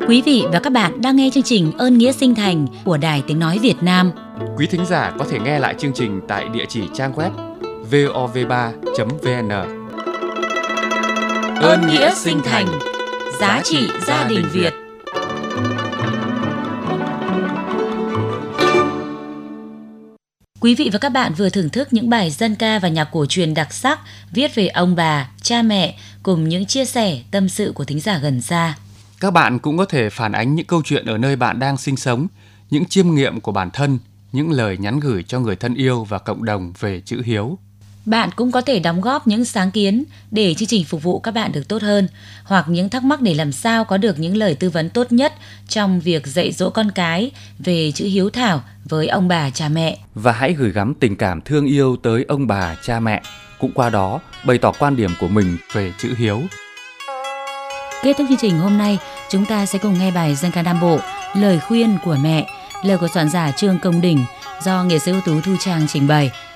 Quý vị và các bạn đang nghe chương trình Ơn Nghĩa Sinh Thành của Đài Tiếng Nói Việt Nam. Quý thính giả có thể nghe lại chương trình tại địa chỉ trang web vov3.vn. Ơn Nghĩa Sinh Thành, giá trị gia đình Việt. Quý vị và các bạn vừa thưởng thức những bài dân ca và nhạc cổ truyền đặc sắc viết về ông bà, cha mẹ cùng những chia sẻ, tâm sự của thính giả gần xa. Các bạn cũng có thể phản ánh những câu chuyện ở nơi bạn đang sinh sống, những chiêm nghiệm của bản thân, những lời nhắn gửi cho người thân yêu và cộng đồng về chữ hiếu. Bạn cũng có thể đóng góp những sáng kiến để chương trình phục vụ các bạn được tốt hơn, hoặc những thắc mắc để làm sao có được những lời tư vấn tốt nhất trong việc dạy dỗ con cái về chữ hiếu thảo với ông bà cha mẹ. Và hãy gửi gắm tình cảm thương yêu tới ông bà cha mẹ, cũng qua đó bày tỏ quan điểm của mình về chữ hiếu. Kết thúc chương trình hôm nay, chúng ta sẽ cùng nghe bài dân ca Nam Bộ Lời khuyên của mẹ, lời của soạn giả Trương Công Đình do nghệ sĩ ưu tú Thu Trang trình bày.